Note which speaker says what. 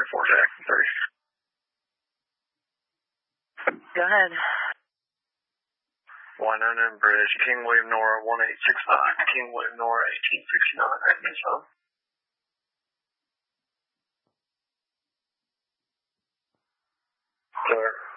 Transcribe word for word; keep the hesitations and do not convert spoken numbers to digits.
Speaker 1: twenty-four Jackson three.
Speaker 2: Go ahead.
Speaker 1: Wynonna Bridge, King William Nora one eight six nine, King William Nora eighteen sixty-nine, Admin Zone. Clear.